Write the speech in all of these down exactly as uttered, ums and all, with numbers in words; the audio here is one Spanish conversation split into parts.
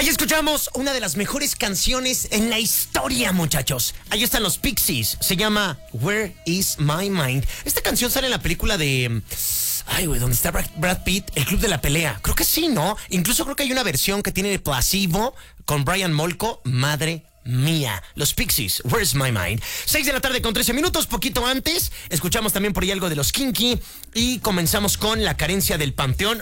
Ahí escuchamos una de las mejores canciones en la historia, muchachos. Ahí están los Pixies. Se llama Where Is My Mind. Esta canción sale en la película de... Ay, güey, ¿dónde está Brad Pitt? El Club de la Pelea. Creo que sí, ¿no? Incluso creo que hay una versión que tiene Placebo con Brian Molko. Madre mía. Los Pixies, Where's My Mind. seis de la tarde con trece minutos, poquito antes. Escuchamos también por ahí algo de los Kinky. Y comenzamos con la carencia del Panteón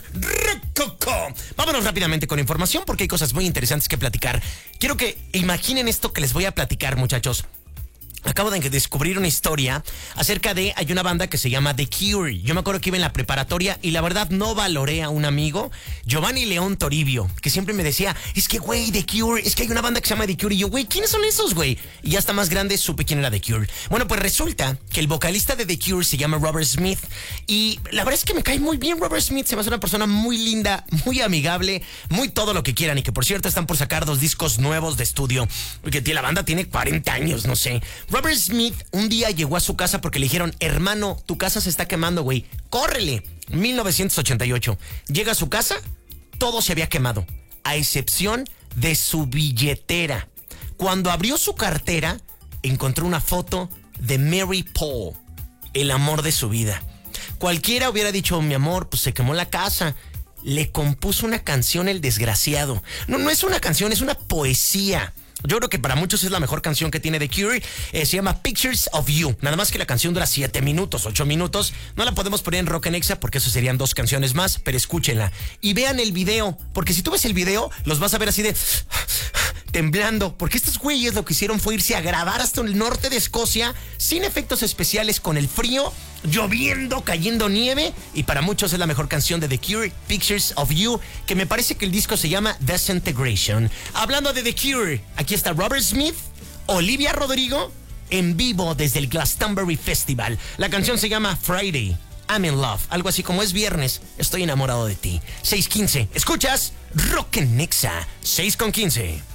Rococó. Vámonos rápidamente con información porque hay cosas muy interesantes que platicar. Quiero que imaginen esto que les voy a platicar, muchachos. Acabo de descubrir una historia acerca de... Hay una banda que se llama The Cure. Yo me acuerdo que iba en la preparatoria y la verdad no valoré a un amigo, Giovanni León Toribio, que siempre me decía, es que, güey, The Cure, es que hay una banda que se llama The Cure. Y yo, güey, ¿quiénes son esos, güey? Y ya hasta más grande supe quién era The Cure. Bueno, pues resulta que el vocalista de The Cure se llama Robert Smith. Y la verdad es que me cae muy bien Robert Smith. Se me hace una persona muy linda, muy amigable, muy todo lo que quieran. Y que, por cierto, están por sacar dos discos nuevos de estudio. Porque la banda tiene cuarenta años, no sé. Robert Smith un día llegó a su casa porque le dijeron, hermano, tu casa se está quemando, güey, córrele. mil novecientos ochenta y ocho. Llega a su casa, todo se había quemado, a excepción de su billetera. Cuando abrió su cartera, encontró una foto de Mary Paul, el amor de su vida. Cualquiera hubiera dicho, mi amor, pues se quemó la casa. Le compuso una canción el desgraciado. No, no es una canción, es una poesía. Yo creo que para muchos es la mejor canción que tiene The Cure. Eh, se llama Pictures of You. Nada más que la canción dura siete minutos, ocho minutos. No la podemos poner en Rock and Exa porque eso serían dos canciones más, pero escúchenla. Y vean el video, porque si tú ves el video, los vas a ver así de... temblando, porque estos güeyes lo que hicieron fue irse a grabar hasta el norte de Escocia, sin efectos especiales, con el frío, lloviendo, cayendo nieve, y para muchos es la mejor canción de The Cure, Pictures of You, que me parece que el disco se llama Disintegration. Hablando de The Cure, aquí está Robert Smith, Olivia Rodrigo, en vivo desde el Glastonbury Festival. La canción se llama Friday, I'm in Love, algo así como es viernes, estoy enamorado de ti. seis quince, escuchas Rock and Exa, seis con quince.